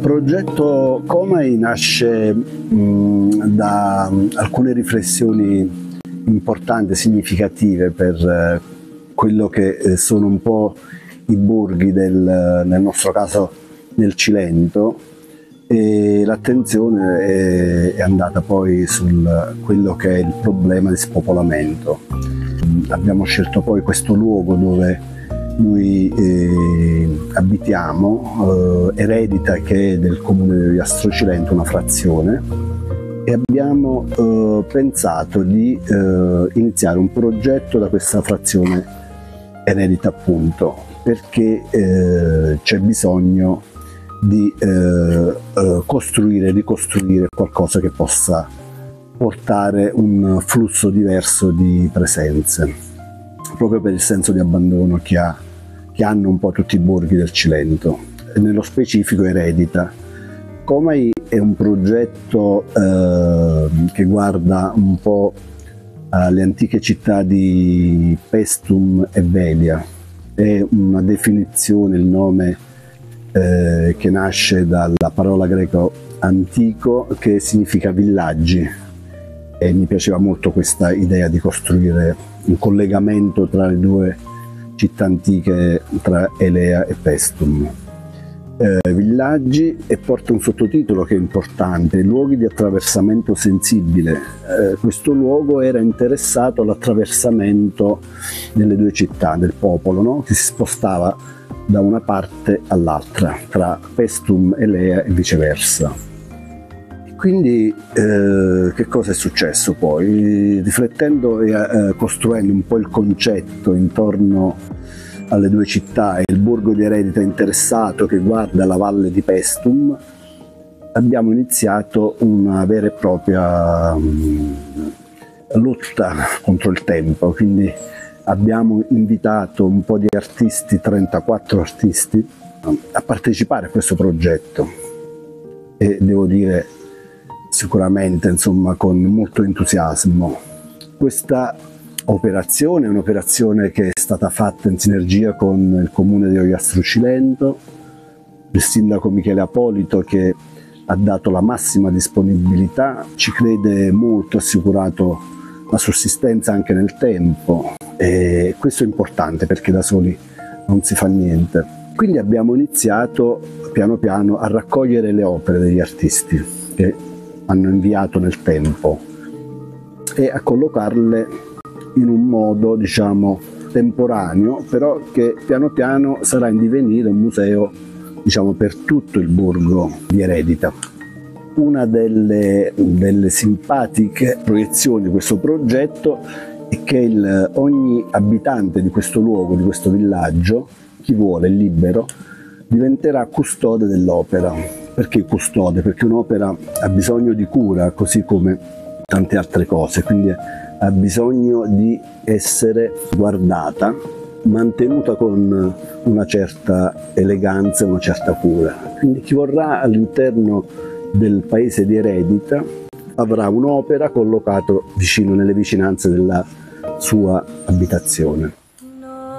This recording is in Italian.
progetto Comai nasce da alcune riflessioni importanti, significative per quello che sono un po' i borghi nel nostro caso nel Cilento, e l'attenzione è andata poi su quello che è il problema di spopolamento. Abbiamo scelto poi questo luogo dove noi abitiamo, Eredita, che è del comune di Ogliastro Cilento, una frazione, e abbiamo pensato di iniziare un progetto da questa frazione Eredita, appunto, perché c'è bisogno di costruire e ricostruire qualcosa che possa portare un flusso diverso di presenze, proprio per il senso di abbandono che hanno un po' tutti i borghi del Cilento, e nello specifico Eredita. Comai è un progetto che guarda un po' alle antiche città di Paestum e Velia. È una definizione, il nome che nasce dalla parola greco antico che significa villaggi, e mi piaceva molto questa idea di costruire un collegamento tra le due città antiche, tra Elea e Paestum. Villaggi, e porta un sottotitolo che è importante: luoghi di attraversamento sensibile. Questo luogo era interessato all'attraversamento delle due città, del popolo, no? Che si spostava da una parte all'altra, tra Paestum, Elea e viceversa. Quindi che cosa è successo poi? Riflettendo e costruendo un po' il concetto intorno alle due città e il borgo di Eredita interessato che guarda la valle di Paestum, abbiamo iniziato una vera e propria lotta contro il tempo. Quindi abbiamo invitato un po' di artisti, 34 artisti, a partecipare a questo progetto, e devo dire sicuramente, insomma, con molto entusiasmo. Questa operazione è un'operazione che è stata fatta in sinergia con il comune di Ogliastro Cilento, il sindaco Michele Apolito, che ha dato la massima disponibilità, ci crede molto, ha assicurato la sussistenza anche nel tempo, e questo è importante perché da soli non si fa niente. Quindi abbiamo iniziato piano piano a raccogliere le opere degli artisti che hanno inviato nel tempo e a collocarle in un modo, diciamo, temporaneo, però che piano piano sarà in divenire un museo, diciamo, per tutto il borgo di Eredita. Una delle simpatiche proiezioni di questo progetto è che ogni abitante di questo luogo, di questo villaggio, chi vuole, libero, diventerà custode dell'opera. Perché custode? Perché un'opera ha bisogno di cura, così come tante altre cose, quindi ha bisogno di essere guardata, mantenuta con una certa eleganza e una certa cura. Quindi chi vorrà all'interno del paese di Eredita avrà un'opera collocata vicino, nelle vicinanze della sua abitazione.